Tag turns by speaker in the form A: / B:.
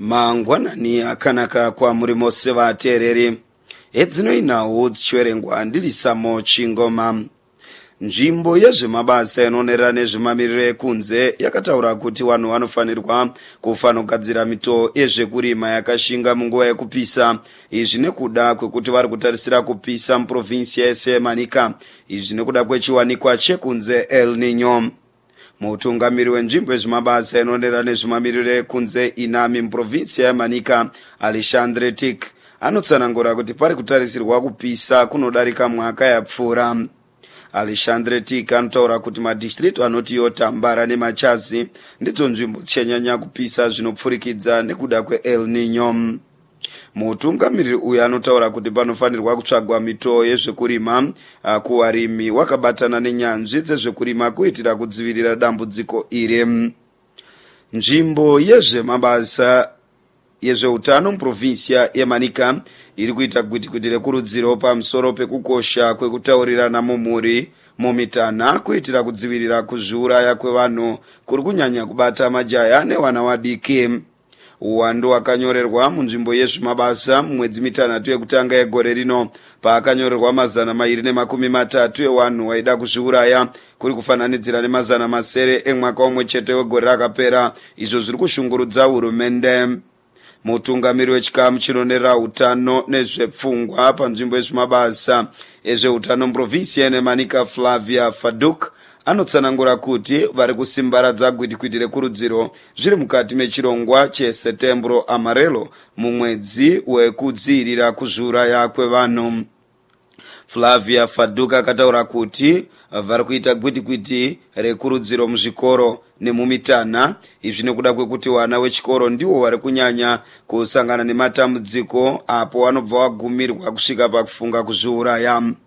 A: mangwanani akanaka kwamuri mose vateereri. Edzinoinawo dzichiverengwa ndiri Samo Chingoma. Nzvimbo yezvemabasa inoonera nezvemamiriro ekunze yakataura kuti vanhu vanofanirwa kufanogadzira mito yezvekurima yakashinga munguva yekupisa. Izvi nekuda kwekuti vari kutarisira kupisa muprovinsi yese yeManica. Izvi nekuda kwechiwanikwa chekunze El Niño. Mutungamiri wenzvimbo yezvemabasa inoonera nezvemamiriro ekunze Inami muprovinsi yeManica, Alexandre Tik, anotsanangura kuti pari kutarisirwa kupisa kunodarika mwaka yapfuura. Alexandre Tik anotaura kuti madistritu anoti Yotambara neMachazi ndidzo nzvimbo dzichanyanya kupisa zvinopfurikidza nekuda kweEl Niño. Mutungamiriri uyu anotaura kuti panofanirwa kutsvagwa mito yezvekurima kuvarimi wakabatana nenyanzvi dzezvekurima kuitira kudzivirira dambudziko iri. Nzvimbo yezvemabasa yezveutano muprovinsi yeManica iri kuita gwitikwiti rekurudziro pamusoro pekukosha kwekutaurirana mumhuri mumitana kuitira kudzivirira kuzviuraya kwevanhu kuri kunyanya kubata majaya nevana vadiki. Uwandu wakanyorerwa munzvimbo yezvemabasa mumwedzi mitanhatu yekutanga yegore rino, paakanyorerwa 230 evanhu vaida kuzviuraya, kuri kufananidzira ne700 emwaka umwe chete wegore rakapera. Izvo zviri kushungurudza hurumende. Mutungamiri wechikamu chinoonera utano nezvepfungwa panzvimbo yezvemabasa ezveutano muprovinsi yeManica, Flavia Faduk, anotsanangura kuti vari kusimbaradza gwitikwiti rekurudziro zviri mukati mechirongwa cheSetembro Amarelo mumwedzi wekudzivirira kuzviuraya kwevanhu. Flavia Faduk akataura kuti vari kuita gwitikwiti rekurudziro muzvikoro nemumitana. Izvi nekuda kwekuti vana vechikoro ndivo vari kunyanya kusangana nematambudziko apo vanobva vagumirwa kusvika pakufunga kuzviuraya.